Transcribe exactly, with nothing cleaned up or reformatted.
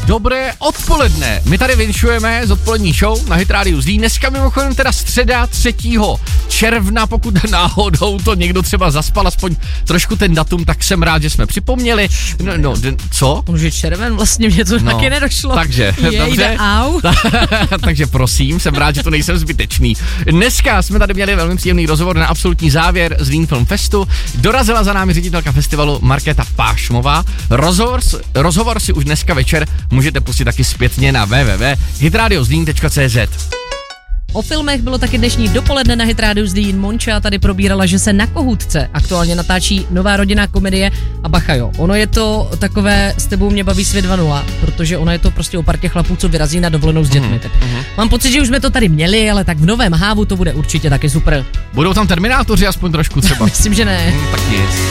Dobré odpoledne. My tady vinšujeme z odpolední show na Hit Radio Zlín. Dneska mimochodem teda středa třetího června, pokud náhodou to někdo třeba zaspal aspoň trošku ten datum, tak jsem rád, že jsme připomněli. No, no den, co? Už je červen, vlastně mě to no, taky nedošlo. Takže, Jej, dobře. Au. Takže prosím, jsem rád, že to nejsem zbytečný. Dneska jsme tady měli velmi příjemný rozhovor na absolutní závěr Zlín Film Festu. Dorazila za námi ředitelka festivalu Markéta Pášmová. Rozhovor, rozhovor si už dneska večer můžete pustit taky zpětně na w w w tečka hitradiozlín tečka c z. O filmech bylo taky dnešní dopoledne na Hit Radio Zlín. Monča tady probírala, že se na Kohůtce aktuálně natáčí nová rodinná komedie a bacha jo, ono je to takové S tebou mě baví svět dva nula, protože ono je to prostě o partě chlapů, co vyrazí na dovolenou s dětmi. Uh-huh. Mám pocit, že už jsme to tady měli, ale tak v novém Hávu to bude určitě taky super. Budou tam Terminátoři aspoň trošku třeba? Myslím, že ne. Hmm, tak nic.